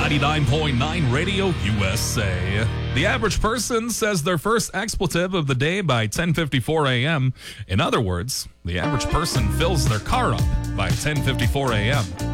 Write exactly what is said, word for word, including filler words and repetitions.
ninety-nine point nine Radio U S A. The average person says their first expletive of the day by ten fifty-four a.m. In other words, the average person fills their car up by ten fifty-four a.m.